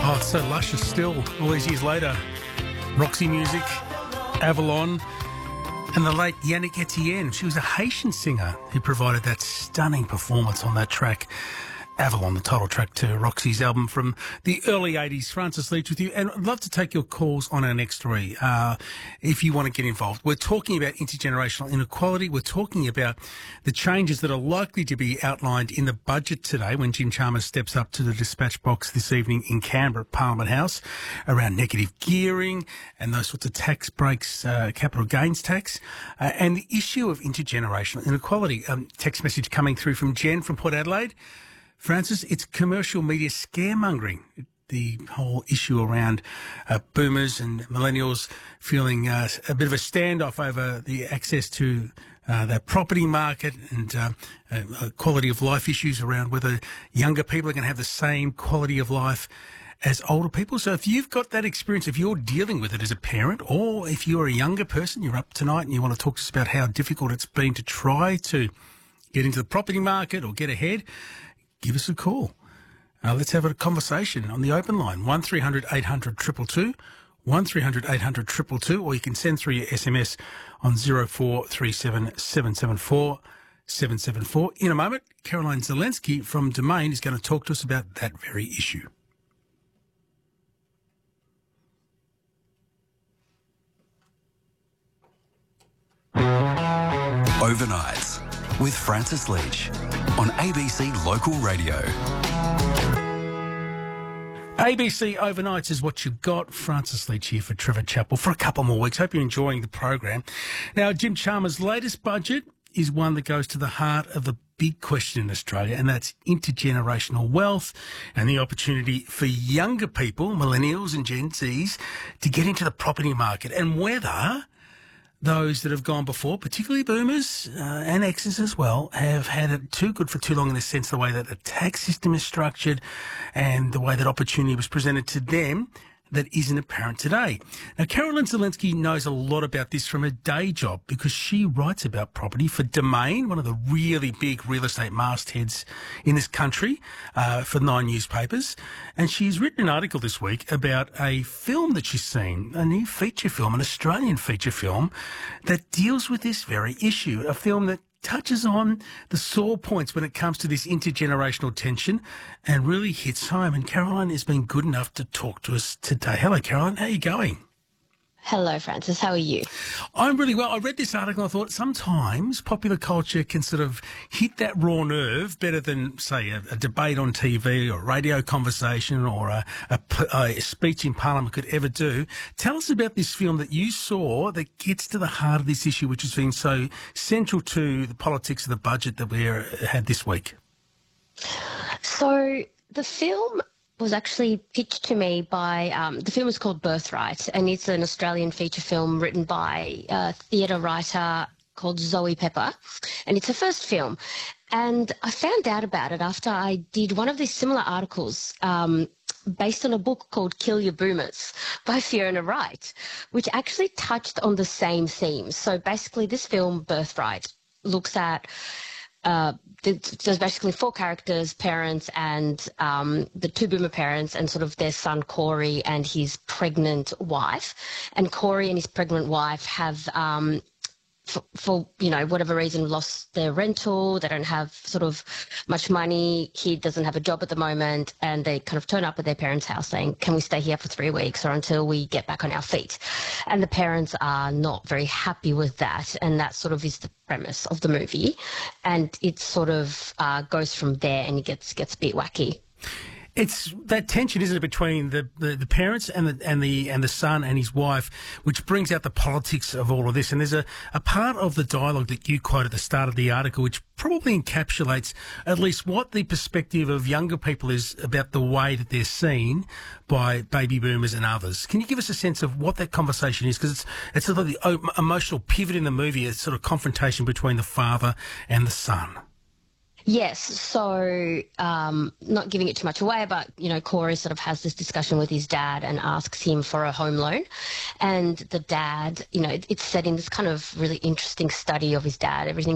Oh, it's so luscious still, all these years later. Roxy Music, Avalon, and the late Yannick Etienne. She was a Haitian singer who provided that stunning performance on that track, Avalon, the title track to Roxy's album from the early 80s. Francis Leach with you, and I'd love to take your calls on our next three if you want to get involved. We're talking about intergenerational inequality. We're talking about the changes that are likely to be outlined in the budget today when Jim Chalmers steps up to the dispatch box this evening in Canberra at Parliament House around negative gearing and those sorts of tax breaks, capital gains tax, and the issue of intergenerational inequality. Text message coming through from Jen from Port Adelaide. Francis, it's commercial media scaremongering, the whole issue around boomers and millennials feeling a bit of a standoff over the access to the property market and quality of life issues around whether younger people are going to have the same quality of life as older people. So if you've got that experience, if you're dealing with it as a parent, or if you're a younger person, you're up tonight and you want to talk to us about how difficult it's been to try to get into the property market or get ahead, give us a call. Let's have a conversation on the open line, 1300 800 222, 1300 800 222, or you can send through your SMS on 0437 774 774. In a moment, Caroline Zelensky from Domain is going to talk to us about that very issue. Overnights with Francis Leach on ABC Local Radio. ABC Overnights is what you've got. Francis Leach here for Trevor Chappell for a couple more weeks. Hope you're enjoying the program. Now, Jim Chalmers' latest budget is one that goes to the heart of the big question in Australia, and that's intergenerational wealth and the opportunity for younger people, millennials and Gen Zs, to get into the property market, and whether those that have gone before, particularly boomers and X's as well, have had it too good for too long in the sense the way that the tax system is structured and the way that opportunity was presented to them that isn't apparent today. Now, Caroline Zelensky knows a lot about this from her day job because she writes about property for Domain, one of the really big real estate mastheads in this country, for 9 newspapers. And she's written an article this week about a film that she's seen, a new feature film, an Australian feature film that deals with this very issue, a film that touches on the sore points when it comes to this intergenerational tension and really hits home. And Caroline has been good enough to talk to us today. Hello, Caroline. How are you going? Hello, Francis. How are you? I'm really well. I read this article and I thought sometimes popular culture can sort of hit that raw nerve better than, say, a debate on TV or a radio conversation or a speech in Parliament could ever do. Tell us about this film that you saw that gets to the heart of this issue, which has been so central to the politics of the budget that we had this week. So the film was actually pitched to me by, the film is called Birthright, and it's an Australian feature film written by a theatre writer called Zoe Pepper, and it's her first film. And I found out about it after I did one of these similar articles based on a book called Kill Your Boomers by Fiona Wright, which actually touched on the same themes. So basically this film, Birthright, looks at there's basically four characters, parents and the two boomer parents and sort of their son Corey and his pregnant wife. And Corey and his pregnant wife have, for whatever reason, lost their rental. They don't have sort of much money. He doesn't have a job at the moment, and they kind of turn up at their parents' house saying, can we stay here for 3 weeks or until we get back on our feet? And the parents are not very happy with that, and that sort of is the premise of the movie. And it sort of goes from there, and it gets a bit wacky. It's that tension, isn't it, between the parents and the son and his wife, which brings out the politics of all of this. And there's a part of the dialogue that you quote at the start of the article, which probably encapsulates at least what the perspective of younger people is about the way that they're seen by baby boomers and others. Can you give us a sense of what that conversation is? Because it's sort of the emotional pivot in the movie, it's sort of confrontation between the father and the son. Yes, so not giving it too much away, but, Corey sort of has this discussion with his dad and asks him for a home loan. And the dad, it's set in this kind of really interesting study of his dad. Everything